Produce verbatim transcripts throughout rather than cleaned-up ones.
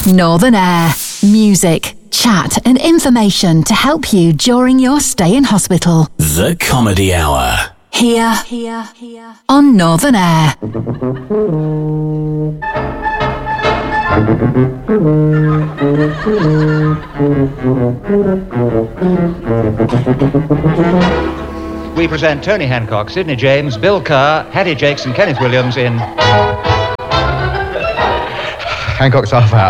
Northern Air. Music, chat and information to help you during your stay in hospital. The Comedy Hour. Here, here, here. On Northern Air. We present Tony Hancock, Sidney James, Bill Kerr, Hattie Jakes and Kenneth Williams in... Hancock's Half Hour.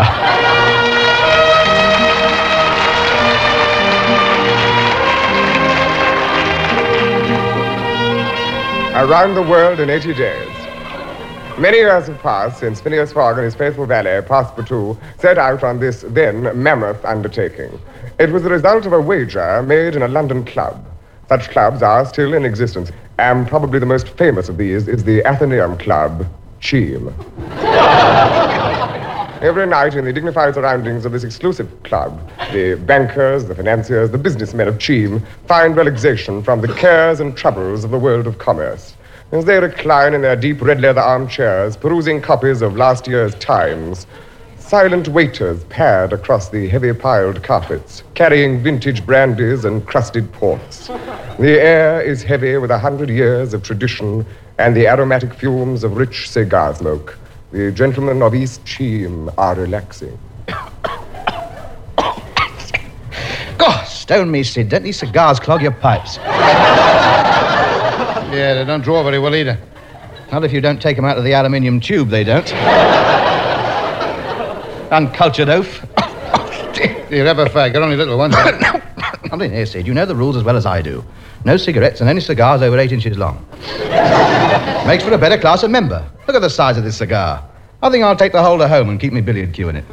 Around the world in eighty days. Many years have passed since Phineas Fogg and his faithful valet, Passepartout, set out on this then mammoth undertaking. It was the result of a wager made in a London club. Such clubs are still in existence, and probably the most famous of these is the Athenaeum Club, Cheam. Every night in the dignified surroundings of this exclusive club, the bankers, the financiers, the businessmen of Cheam find relaxation from the cares and troubles of the world of commerce. As they recline in their deep red leather armchairs, perusing copies of last year's Times, silent waiters pad across the heavy-piled carpets, carrying vintage brandies and crusted ports. The air is heavy with a hundred years of tradition and the aromatic fumes of rich cigar smoke. The gentlemen of East Cheam are relaxing. God, stone me, Sid. Don't these cigars clog your pipes? Yeah, they don't draw very well either. Not if you don't take them out of the aluminium tube, they don't. Uncultured oaf. You have a fag. They're only little ones. No. I'm in here, Sid. You know the rules as well as I do. No cigarettes and only cigars over eight inches long. Makes for a better class of member. Look at the size of this cigar. I think I'll take the holder home and keep me billiard cue in it.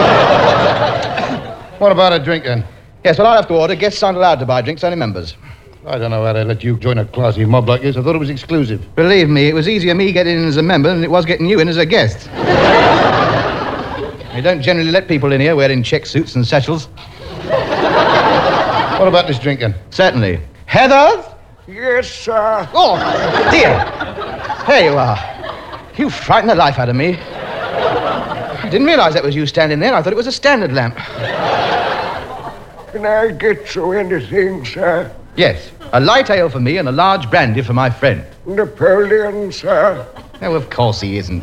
What about a drink, then? Yes, well, I'll have to order. Guests aren't allowed to buy drinks, only members. I don't know how they let you join a classy mob like this. I thought it was exclusive. Believe me, it was easier me getting in as a member than it was getting you in as a guest. You don't generally let people in here wearing check suits and satchels. What about this drink, then? Certainly. Heather? Yes, sir. Oh, dear. Here you are. You frightened the life out of me. I didn't realize that was you standing there. I thought it was a standard lamp. Can I get you anything, sir? Yes. A light ale for me and a large brandy for my friend. Napoleon, sir? Oh, of course he isn't.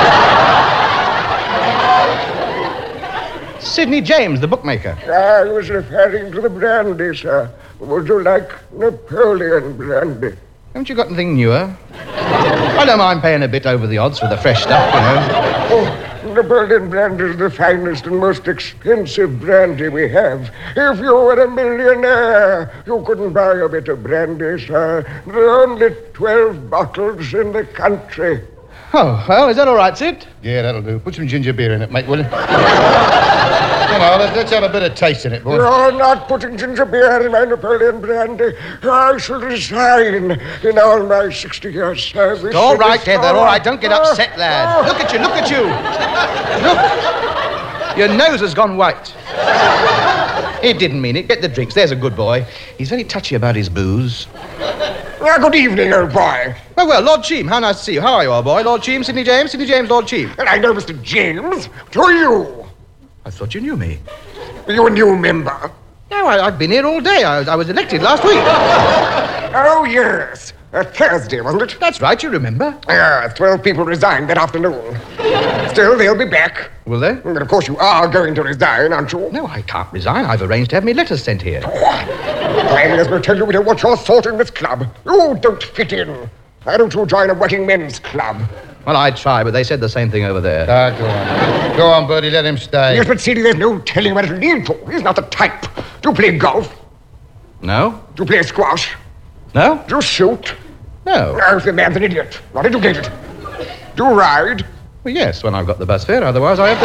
Sidney James, the bookmaker. I was referring to the brandy, sir. Would you like Napoleon brandy? Haven't you got anything newer? I don't mind paying a bit over the odds for the fresh stuff, you know. Oh, Napoleon brandy is the finest and most expensive brandy we have. If you were a millionaire, you couldn't buy a bit of brandy, sir. There are only twelve bottles in the country. Oh, well, is that all right, Sid? Yeah, that'll do. Put some ginger beer in it, mate, will you? Come on, let's, let's have a bit of taste in it, boy. You're not putting ginger beer in my Napoleon brandy. I shall resign in all my sixty years service. All right, Heather, all right. Don't get upset, lad. Look at you, look at you. Look. Your nose has gone white. He didn't mean it. Get the drinks. There's a good boy. He's very touchy about his booze. Ah, good evening, old boy. Oh, well, Lord Cheam, how nice to see you. How are you, old boy? Lord Cheam, Sidney James, Sidney James, Lord Cheam. And I know Mister James. Who are you? I thought you knew me. Are you a new member? No, I, I've been here all day. I, I was elected last week. Oh, yes. Uh, Thursday, wasn't it? That's right, you remember. Yes, twelve people resigned that afternoon. Still, they'll be back. Will they? But of course you are going to resign, aren't you? No, I can't resign. I've arranged to have me letters sent here. I may as well tell you we don't want your sort in this club. You don't fit in. Why don't you join a working men's club? Well, I'd try, but they said the same thing over there. Ah, go on. Go on, Bertie, let him stay. Yes, but Sidney, there's no telling where it'll lead to. He's not the type. Do you play golf? No? Do you play squash? No? Do you shoot? No. No, the man's an idiot. Not educated. Do you ride? Well, yes, when I've got the bus fare. Otherwise, I have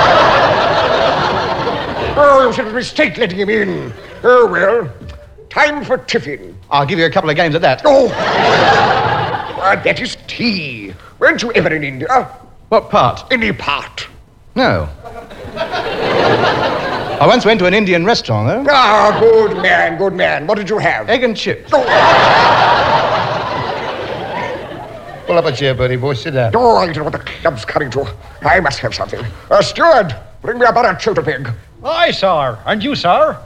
to walk. Oh, it was a mistake letting him in. Oh, well. Time for tiffin. I'll give you a couple of games at that. Oh! Ah, that is tea. Weren't you ever in India? What part? Any part. No. I once went to an Indian restaurant, though. Ah, good man, good man. What did you have? Egg and chips. Oh, Pull up a chair, Bertie, boy. Sit down. oh I don't know what the club's coming to. I must have something. Uh, steward, bring me a buttered chowder-pig. Aye, sir. And you, sir?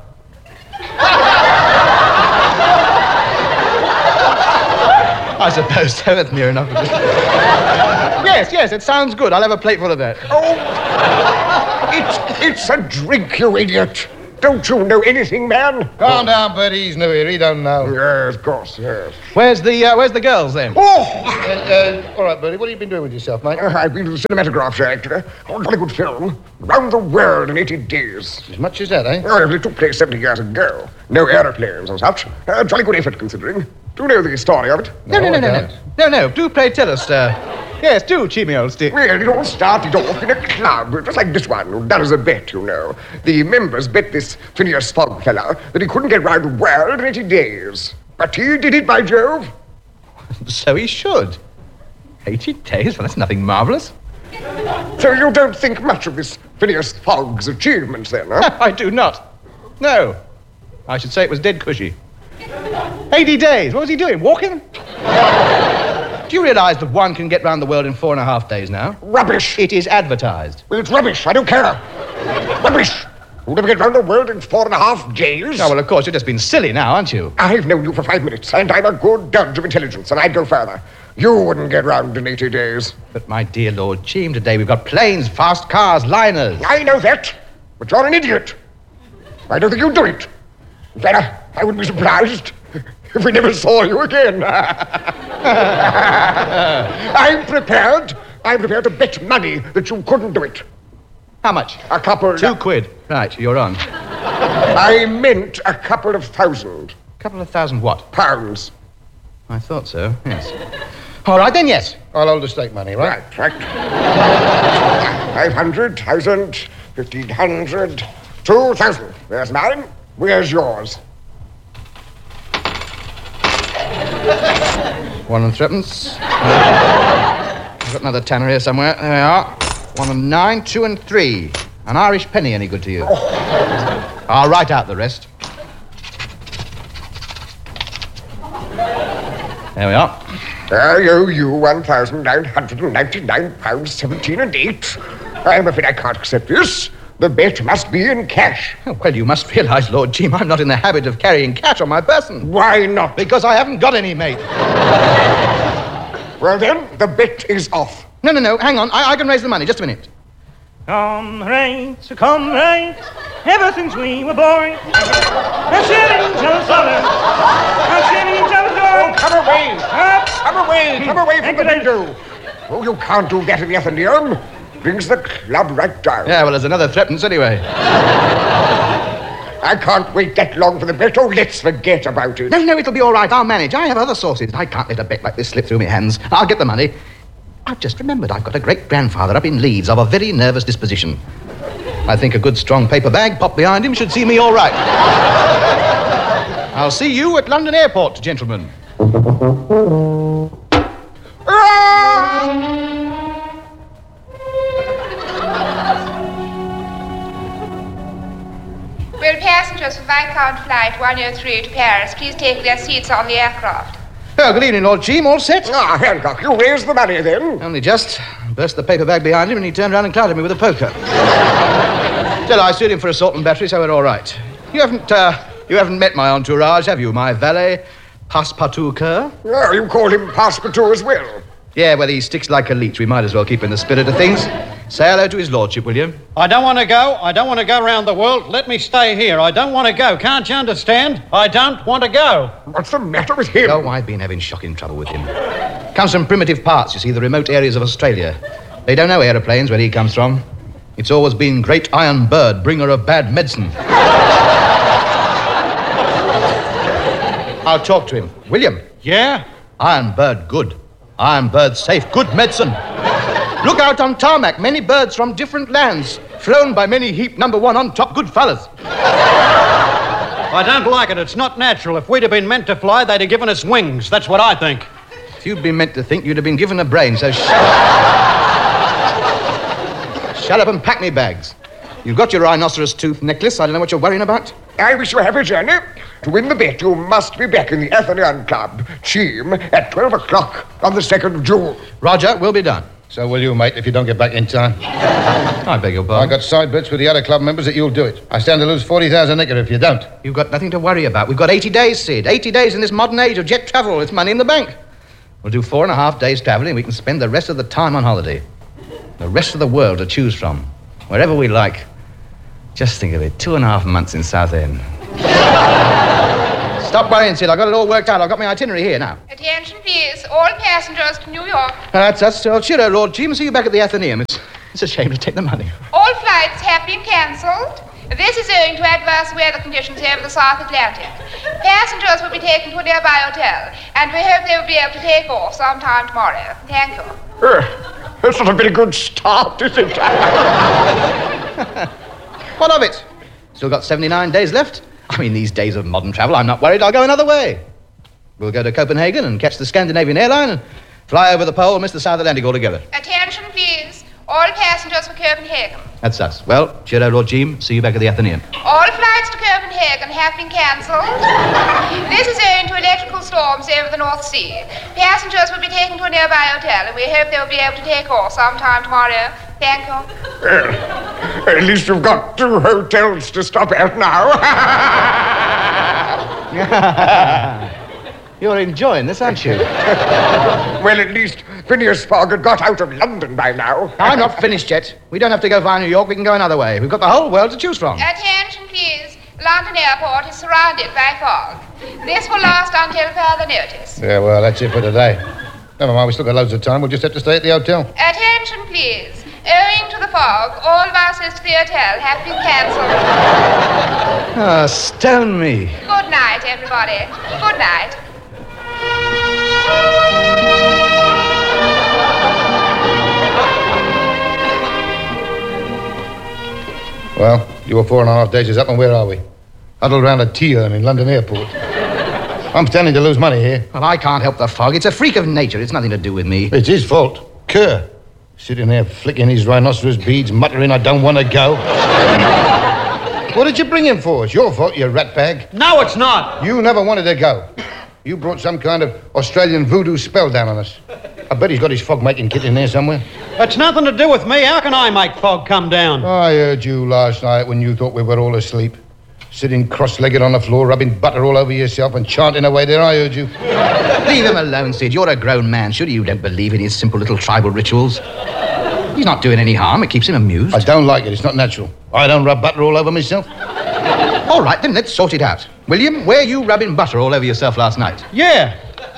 I suppose so. That's near enough. Yes, yes, it sounds good. I'll have a plate full of that. Oh, it's, it's a drink, you idiot. Don't you know anything, man? Calm down, Bertie. He's new here. He don't know. Yes, of course, yes. Where's the, uh, where's the girls, then? Oh! Uh, uh, all right, Bertie, what have you been doing with yourself, mate? Uh, I've been to the cinematograph show, actually. Oh, jolly good film. Round the world in eighty days. As much as that, eh? Oh, it took place seventy years ago. No aeroplanes and such. Uh, jolly good effort, considering. Do you know the story of it? No, no, no, no, I no. don't. No, no, do pray tell us, uh... Yes, do, cheat me, old stick. Well, it all started off in a club, just like this one, done as a bet, you know. The members bet this Phineas Fogg fella that he couldn't get round the world in eighty days. But he did it, by Jove. So he should. Eighty days? Well, that's nothing marvellous. So you don't think much of this Phineas Fogg's achievements, then, huh? I do not. No. I should say it was dead cushy. Eighty days? What was he doing? Walking? Do you realise that one can get round the world in four and a half days now? Rubbish. It is advertised. Well, it's rubbish. I don't care. Rubbish. You'll never get round the world in four and a half days. Oh, well, of course, you're just being silly now, aren't you? I've known you for five minutes, and I'm a good judge of intelligence, and I'd go further. You wouldn't get round in eighty days. But, my dear Lord Cheam, today we've got planes, fast cars, liners. I know that, but you're an idiot. I don't think you'd do it. In fact, I wouldn't be surprised if we never saw you again. I'm prepared. I'm prepared to bet money that you couldn't do it. How much? A couple... Two quid. Right, you're on. I meant a couple of thousand. Couple of thousand what? Pounds. I thought so, yes. All right, then, yes. I'll hold the stake money, right? Right, right. Five hundred, thousand, fifteen hundred, two thousand. There's mine. Where's yours? One and threepence. I've got another tanner here somewhere. There we are. One and nine, two and three. An Irish penny any good to you? Oh. I'll write out the rest. There we are. I owe you one thousand nine hundred ninety-nine pounds seventeen and eight. I'm afraid I can't accept this. The bet must be in cash. Oh, well, you must realise, Lord Jim, I'm not in the habit of carrying cash on my person. Why not? Because I haven't got any, mate. Well, then, the bet is off. No, no, no, hang on. I, I can raise the money. Just a minute. Comrades, comrades, ever since we were born, a sharing each other's honor, a sharing each other's joy. Oh, come away! Up. Come away! Come away from the Thank you, window! Oh, you can't do that in the Athenaeum. Brings the club right down. Yeah, well, there's another threepence anyway. I can't wait that long for the bet. Oh, let's forget about it. No, no, it'll be all right. I'll manage. I have other sources. I can't let a bet like this slip through my hands. I'll get the money. I've just remembered I've got a great-grandfather up in Leeds of a very nervous disposition. I think a good strong paper bag popped behind him should see me all right. I'll see you at London Airport, gentlemen. Will passengers for Viscount Flight one oh three to Paris please take their seats on the aircraft? Oh, good evening, Lord Cheam. All set? Ah, Hancock, you raised the money then? Only just. Burst the paper bag behind him and he turned round and clouded me with a poker. Still, I sued him for assault and battery, so we're all right. You haven't, uh, you haven't met my entourage, have you? My valet, Passepartout Cur? Oh, you call him Passepartout as well. Yeah, well, he sticks like a leech. We might as well keep in the spirit of things. Say hello to his lordship, will you? I don't want to go. I don't want to go round the world. Let me stay here. I don't want to go. Can't you understand? I don't want to go. What's the matter with him? Oh, I've been having shocking trouble with him. Comes from primitive parts, you see, the remote areas of Australia. They don't know aeroplanes where he comes from. It's always been Great Iron Bird, bringer of bad medicine. I'll talk to him. William. Yeah? Iron Bird, good. Iron Bird, safe, good medicine. Look out on tarmac, many birds from different lands, flown by many heap number one on top, good fellas. I don't like it. It's not natural. If we'd have been meant to fly, they'd have given us wings. That's what I think. If you'd been meant to think, you'd have been given a brain, so shut up. Shut up and pack me bags. You've got your rhinoceros tooth necklace. I don't know what you're worrying about. I wish you a happy journey. To win the bet, you must be back in the Athenaeum Club, Cheam, at twelve o'clock on the second of June. Roger, we'll be done. So will you, mate, if you don't get back in time. I beg your I pardon. got side bets with the other club members that you'll do it. I stand to lose forty thousand nicker if you don't. You've got nothing to worry about. We've got eighty days, Sid. eighty days in this modern age of jet travel. It's money in the bank. We'll do four and a half days traveling. We can spend the rest of the time on holiday. The rest of the world to choose from. Wherever we like. Just think of it. Two and a half months in Southend. Stop worrying, Sid. I've got it all worked out. I've got my itinerary here now. Attention, please. All passengers to New York. That's us. Uh, cheerio, Lord Jim. See you back at the Athenaeum. It's, it's a shame to take the money. All flights have been cancelled. This is owing to adverse weather conditions over the South Atlantic. Passengers will be taken to a nearby hotel, and we hope they will be able to take off sometime tomorrow. Thank you. Uh, that's not a very good start, is it? What of it? Still got seventy-nine days left. I mean, these days of modern travel, I'm not worried. I'll go another way. We'll go to Copenhagen and catch the Scandinavian airline and fly over the pole and miss the South Atlantic altogether. Attention, please. All passengers for Copenhagen. That's us. Well, cheerio, Lord Jim. See you back at the Athenaeum. All flights to Copenhagen have been cancelled. This is owing to electrical storms over the North Sea. Passengers will be taken to a nearby hotel, and we hope they will be able to take off sometime tomorrow. Thank you. Uh, at least you've got two hotels to stop at now. You're enjoying this, aren't you? Well, at least Phineas Fogg had got out of London by now. I'm not finished yet. We don't have to go via New York. We can go another way. We've got the whole world to choose from. Attention, please. London Airport is surrounded by fog. This will last until further notice. Yeah, well, that's it for today. Never mind, we still got loads of time. We'll just have to stay at the hotel. Attention, please. Owing to the fog, all buses to the hotel have been cancelled. Ah, stone me. Good night, everybody. Good night. Well, your four and a half days is up, and where are we? Huddled round a tea urn in London Airport. I'm standing to lose money here. Well, I can't help the fog. It's a freak of nature. It's nothing to do with me. It's his fault. Kerr. Sitting there flicking his rhinoceros beads, muttering, I don't want to go. What did you bring him for? It's your fault, you ratbag. No, it's not. You never wanted to go. You brought some kind of Australian voodoo spell down on us. I bet he's got his fog-making kit in there somewhere. It's nothing to do with me. How can I make fog come down? I heard you last night when you thought we were all asleep. Sitting cross-legged on the floor, rubbing butter all over yourself and chanting away there. I heard you. Leave him alone, Sid. You're a grown man. Surely you don't believe in his simple little tribal rituals. He's not doing any harm. It keeps him amused. I don't like it. It's not natural. I don't rub butter all over myself. All right, then let's sort it out. William, were you rubbing butter all over yourself last night? Yeah.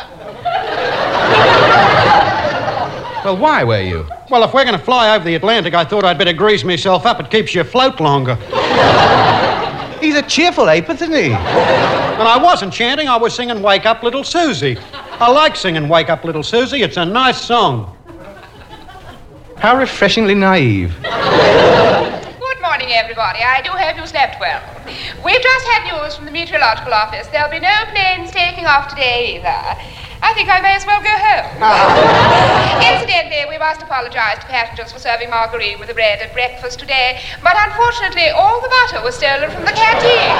Well, why were you? Well, if we're going to fly over the Atlantic, I thought I'd better grease myself up. It keeps you afloat longer. He's a cheerful ape, isn't he? And I wasn't chanting. I was singing Wake Up Little Susie. I like singing Wake Up Little Susie. It's a nice song. How refreshingly naive. Good morning, everybody. I do hope you slept well. We've just had news from the meteorological office. There'll be no planes taking off today either. I think I may as well go home. Incidentally, we must apologize to passengers for serving margarine with the bread at breakfast today, but unfortunately, all the butter was stolen from the canteen.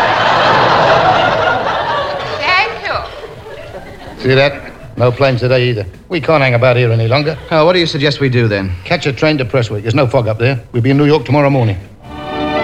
Thank you. See that? No planes today either. We can't hang about here any longer. Oh, what do you suggest we do then? Catch a train to Prestwick. There's no fog up there. We'll be in New York tomorrow morning.